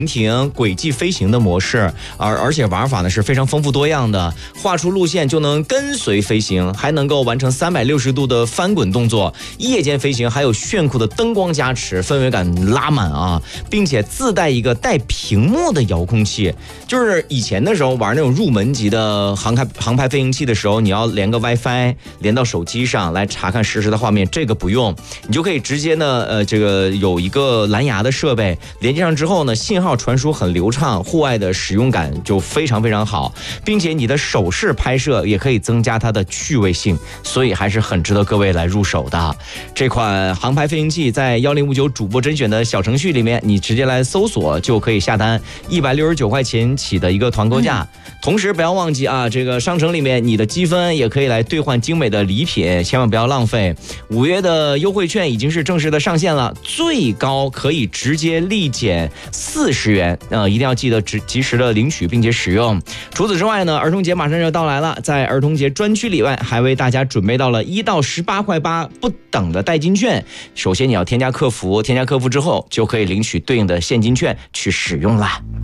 停轨迹飞行的模式，而且玩法呢是非常丰富多样的，画出路线就能跟随飞行，还能够完成360度的翻滚动作。夜间飞行还有炫酷的灯光加持，氛围感拉满啊，并且自带一个带屏幕的遥控器。就是以前的时候玩那种入门级的航拍飞行器的时候，你要连个 WiFi 连到手机上来查看实时的画面，这个不用，你就可以直接呢这个有一个蓝牙的设备连接上之后呢，信号传输很流畅，户外的使用感就非常非常好，并且你的手势拍摄也可以增加它的趣味性，所以还是很值得各位来入手的。这款航拍飞行器在1059主播甄选的小程序里面，你直接来搜索就可以下单，169块钱起的一个团购价。同时不要忘记啊，这个商城里面你的积分也可以来兑换精美的礼品，千万不要浪费。5月的优惠券已经是正式的上线了，最高可以直接立减40元，一定要记得及时的领取并且使用。除此之外呢，儿童节马上就到来了，在儿童节专区里外还为大家准备到了1到18块8不等的代金券。首先你要添加客服之后就可以领取对应的现金券去使用啦。